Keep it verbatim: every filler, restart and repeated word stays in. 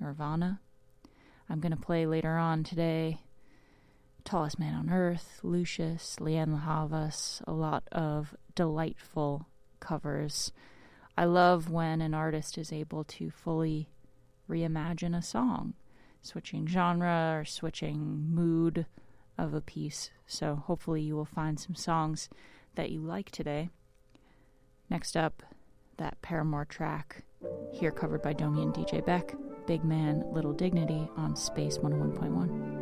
Nirvana. I'm going to play later on today Tallest Man on Earth, Lucius, Lianne La Havas, a lot of delightful covers. I love when an artist is able to fully reimagine a song, switching genre or switching mood of a piece. So hopefully you will find some songs that you like today. Next up, that Paramore track, here covered by Domi and D J Beck, Big Man, Little Dignity on Space one oh one point one.